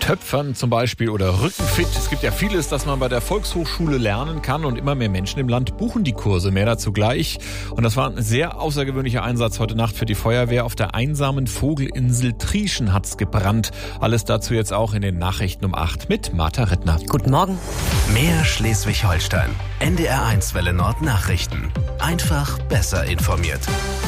Töpfern zum Beispiel oder Rückenfit. Es gibt ja vieles, das man bei der Volkshochschule lernen kann und immer mehr Menschen im Land buchen die Kurse. Mehr dazu gleich. Und das war ein sehr außergewöhnlicher Einsatz heute Nacht für die Feuerwehr. Auf der einsamen Vogelinsel Trieschen hat's gebrannt. Alles dazu jetzt auch in den Nachrichten um 8 mit Martha Rittner. Guten Morgen. Mehr Schleswig-Holstein. NDR1 Welle Nord Nachrichten. Einfach besser informiert.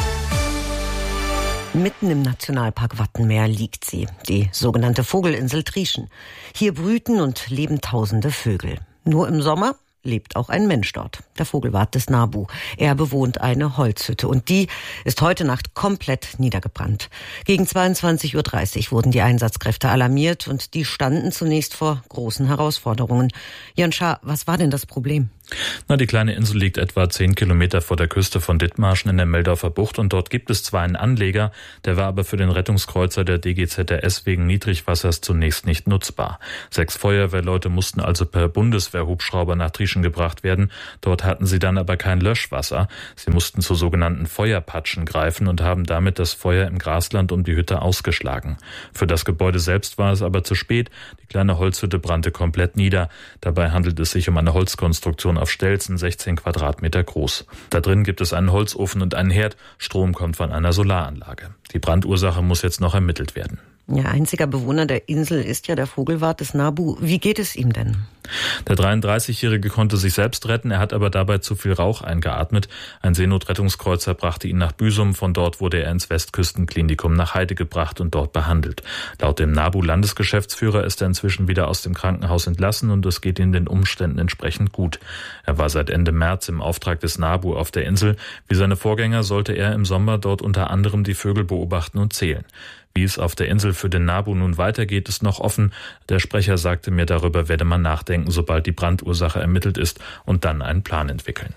Mitten im Nationalpark Wattenmeer liegt sie, die sogenannte Vogelinsel Trieschen. Hier brüten und leben tausende Vögel. Nur im Sommer lebt auch ein Mensch dort, der Vogelwart des NABU. Er bewohnt eine Holzhütte und die ist heute Nacht komplett niedergebrannt. Gegen 22:30 Uhr wurden die Einsatzkräfte alarmiert und die standen zunächst vor großen Herausforderungen. Jörn Schaar, was war denn das Problem? Die kleine Insel liegt etwa 10 Kilometer vor der Küste von Dithmarschen in der Meldorfer Bucht und dort gibt es zwar einen Anleger, der war aber für den Rettungskreuzer der DGZRS wegen Niedrigwassers zunächst nicht nutzbar. 6 Feuerwehrleute mussten also per Bundeswehrhubschrauber nach Trieschen gebracht werden. Dort hatten sie dann aber kein Löschwasser. Sie mussten zu sogenannten Feuerpatschen greifen und haben damit das Feuer im Grasland um die Hütte ausgeschlagen. Für das Gebäude selbst war es aber zu spät. Die kleine Holzhütte brannte komplett nieder. Dabei handelt es sich um eine Holzkonstruktion auf Stelzen, 16 Quadratmeter groß. Da drin gibt es einen Holzofen und einen Herd. Strom kommt von einer Solaranlage. Die Brandursache muss jetzt noch ermittelt werden. Ja, einziger Bewohner der Insel ist ja der Vogelwart des NABU. Wie geht es ihm denn? Der 33-Jährige konnte sich selbst retten, er hat aber dabei zu viel Rauch eingeatmet. Ein Seenotrettungskreuzer brachte ihn nach Büsum, von dort wurde er ins Westküstenklinikum nach Heide gebracht und dort behandelt. Laut dem NABU-Landesgeschäftsführer ist er inzwischen wieder aus dem Krankenhaus entlassen und es geht ihm den Umständen entsprechend gut. Er war seit Ende März im Auftrag des NABU auf der Insel. Wie seine Vorgänger sollte er im Sommer dort unter anderem die Vögel beobachten und zählen. Wie es auf der Insel für den NABU nun weitergeht, ist noch offen. Der Sprecher sagte mir, darüber werde man nachdenken, sobald die Brandursache ermittelt ist und dann einen Plan entwickeln.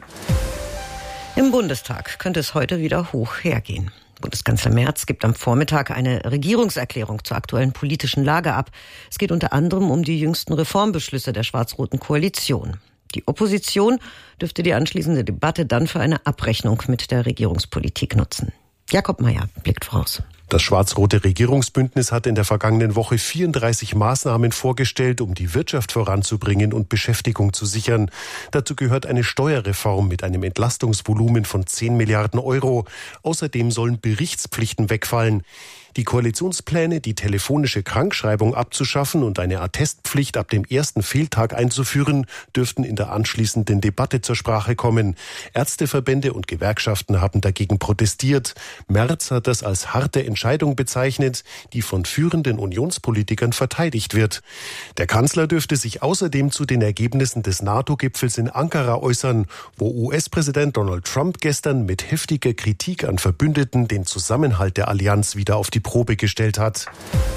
Im Bundestag könnte es heute wieder hoch hergehen. Bundeskanzler Merz gibt am Vormittag eine Regierungserklärung zur aktuellen politischen Lage ab. Es geht unter anderem um die jüngsten Reformbeschlüsse der schwarz-roten Koalition. Die Opposition dürfte die anschließende Debatte dann für eine Abrechnung mit der Regierungspolitik nutzen. Jakob Mayer blickt voraus. Das schwarz-rote Regierungsbündnis hat in der vergangenen Woche 34 Maßnahmen vorgestellt, um die Wirtschaft voranzubringen und Beschäftigung zu sichern. Dazu gehört eine Steuerreform mit einem Entlastungsvolumen von 10 Milliarden Euro. Außerdem sollen Berichtspflichten wegfallen. Die Koalitionspläne, die telefonische Krankschreibung abzuschaffen und eine Attestpflicht ab dem ersten Fehltag einzuführen, dürften in der anschließenden Debatte zur Sprache kommen. Ärzteverbände und Gewerkschaften haben dagegen protestiert. Merz hat das als harte Entscheidung bezeichnet, die von führenden Unionspolitikern verteidigt wird. Der Kanzler dürfte sich außerdem zu den Ergebnissen des NATO-Gipfels in Ankara äußern, wo US-Präsident Donald Trump gestern mit heftiger Kritik an Verbündeten den Zusammenhalt der Allianz wieder auf die Probe gestellt hat.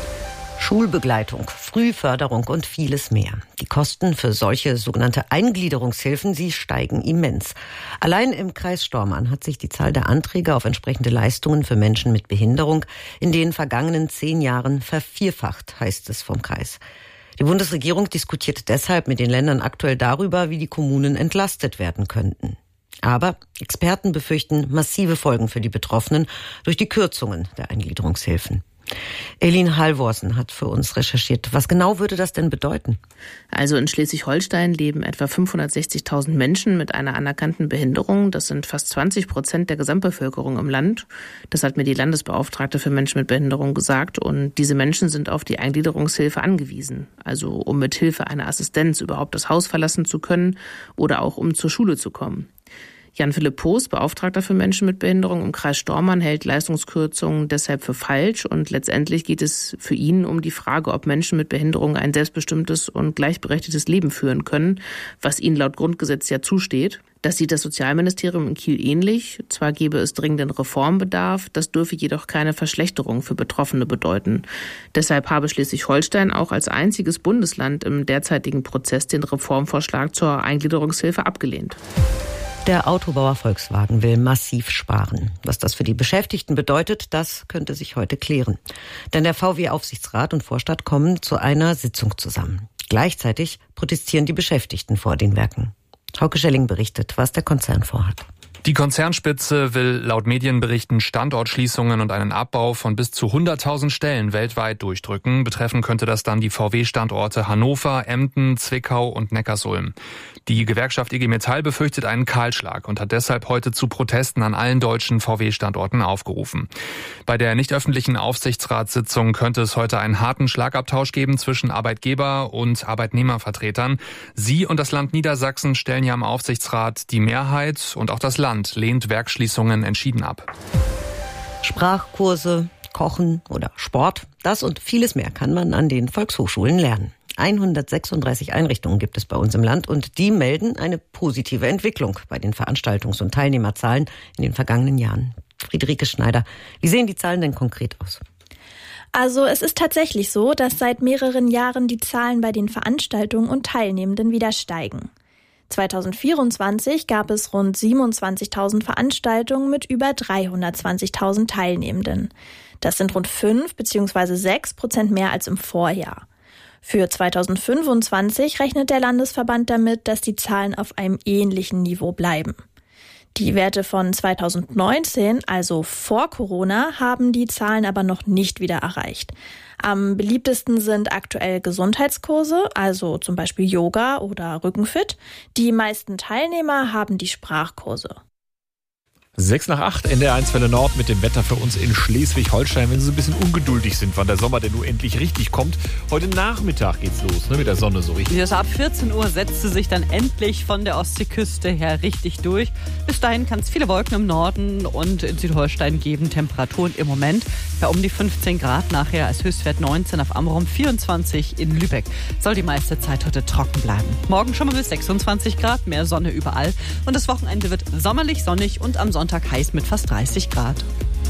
Schulbegleitung, Frühförderung und vieles mehr. Die Kosten für solche sogenannte Eingliederungshilfen, sie steigen immens. Allein im Kreis Stormarn hat sich die Zahl der Anträge auf entsprechende Leistungen für Menschen mit Behinderung in den vergangenen 10 Jahren vervierfacht, heißt es vom Kreis. Die Bundesregierung diskutiert deshalb mit den Ländern aktuell darüber, wie die Kommunen entlastet werden könnten. Aber Experten befürchten massive Folgen für die Betroffenen durch die Kürzungen der Eingliederungshilfen. Elin Halvorsen hat für uns recherchiert. Was genau würde das denn bedeuten? Also in Schleswig-Holstein leben etwa 560.000 Menschen mit einer anerkannten Behinderung. Das sind fast 20% der Gesamtbevölkerung im Land. Das hat mir die Landesbeauftragte für Menschen mit Behinderung gesagt. Und diese Menschen sind auf die Eingliederungshilfe angewiesen. Also um mit Hilfe einer Assistenz überhaupt das Haus verlassen zu können oder auch um zur Schule zu kommen. Jan-Philipp Poos, Beauftragter für Menschen mit Behinderung im Kreis Stormarn, hält Leistungskürzungen deshalb für falsch. Und letztendlich geht es für ihn um die Frage, ob Menschen mit Behinderung ein selbstbestimmtes und gleichberechtigtes Leben führen können, was ihnen laut Grundgesetz ja zusteht. Das sieht das Sozialministerium in Kiel ähnlich. Zwar gäbe es dringenden Reformbedarf, das dürfe jedoch keine Verschlechterung für Betroffene bedeuten. Deshalb habe Schleswig-Holstein auch als einziges Bundesland im derzeitigen Prozess den Reformvorschlag zur Eingliederungshilfe abgelehnt. Der Autobauer Volkswagen will massiv sparen. Was das für die Beschäftigten bedeutet, das könnte sich heute klären. Denn der VW-Aufsichtsrat und Vorstand kommen zu einer Sitzung zusammen. Gleichzeitig protestieren die Beschäftigten vor den Werken. Hauke Schelling berichtet, was der Konzern vorhat. Die Konzernspitze will laut Medienberichten Standortschließungen und einen Abbau von bis zu 100.000 Stellen weltweit durchdrücken. Betreffen könnte das dann die VW-Standorte Hannover, Emden, Zwickau und Neckarsulm. Die Gewerkschaft IG Metall befürchtet einen Kahlschlag und hat deshalb heute zu Protesten an allen deutschen VW-Standorten aufgerufen. Bei der nicht öffentlichen Aufsichtsratssitzung könnte es heute einen harten Schlagabtausch geben zwischen Arbeitgeber- und Arbeitnehmervertretern. Sie und das Land Niedersachsen stellen ja im Aufsichtsrat die Mehrheit und auch das Land lehnt Werksschließungen entschieden ab. Sprachkurse, Kochen oder Sport, das und vieles mehr kann man an den Volkshochschulen lernen. 136 Einrichtungen gibt es bei uns im Land und die melden eine positive Entwicklung bei den Veranstaltungs- und Teilnehmerzahlen in den vergangenen Jahren. Friederike Schneider, wie sehen die Zahlen denn konkret aus? Also es ist tatsächlich so, dass seit mehreren Jahren die Zahlen bei den Veranstaltungen und Teilnehmenden wieder steigen. 2024 gab es rund 27.000 Veranstaltungen mit über 320.000 Teilnehmenden. Das sind rund 5 bzw. 6% mehr als im Vorjahr. Für 2025 rechnet der Landesverband damit, dass die Zahlen auf einem ähnlichen Niveau bleiben. Die Werte von 2019, also vor Corona, haben die Zahlen aber noch nicht wieder erreicht. Am beliebtesten sind aktuell Gesundheitskurse, also zum Beispiel Yoga oder Rückenfit. Die meisten Teilnehmer haben die Sprachkurse. 6:08, NDR1 Welle Nord mit dem Wetter für uns in Schleswig-Holstein. Wenn Sie so ein bisschen ungeduldig sind, wann der Sommer denn nun endlich richtig kommt. Heute Nachmittag geht's los, ne, mit der Sonne so richtig. Also ab 14 Uhr setzt sie sich dann endlich von der Ostseeküste her richtig durch. Bis dahin kann es viele Wolken im Norden und in Südholstein geben. Temperaturen im Moment bei um die 15 Grad. Nachher als Höchstwert 19 auf Amrum, 24 in Lübeck. Soll die meiste Zeit heute trocken bleiben. Morgen schon mal bis 26 Grad, mehr Sonne überall. Und das Wochenende wird sommerlich, sonnig und am Sonntag heiß mit fast 30 Grad.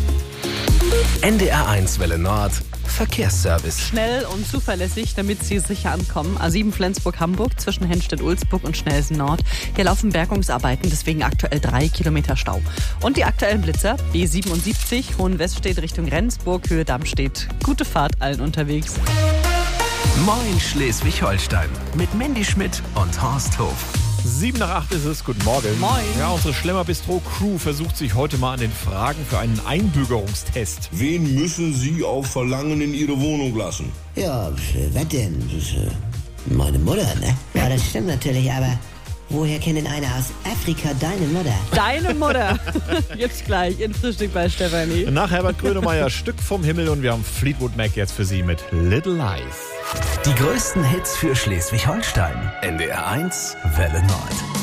NDR1 Welle Nord Verkehrsservice. Schnell und zuverlässig, damit Sie sicher ankommen. A7 Flensburg-Hamburg zwischen Hennstedt-Ulzburg und Schnelsen Nord. Hier laufen Bergungsarbeiten, deswegen aktuell 3 Kilometer Stau. Und die aktuellen Blitzer, B77 Hohenweststedt Richtung Rendsburg, Höhe Dammstedt. Gute Fahrt allen unterwegs. Moin Schleswig-Holstein mit Mandy Schmidt und Horst Hof. 7:08 ist es. Guten Morgen. Moin. Ja, unsere Schlemmer-Bistro-Crew versucht sich heute mal an den Fragen für einen Einbürgerungstest. Wen müssen Sie auf Verlangen in Ihre Wohnung lassen? Ja, was denn? Das ist meine Mutter, ne? Ja, das stimmt natürlich, aber woher kennt denn einer aus Afrika deine Mutter? Deine Mutter. Jetzt gleich in Frühstück bei Stefanie. Nach Herbert Grönemeyer Stück vom Himmel und wir haben Fleetwood Mac jetzt für Sie mit Little Lies. Die größten Hits für Schleswig-Holstein. NDR1 Welle Nord.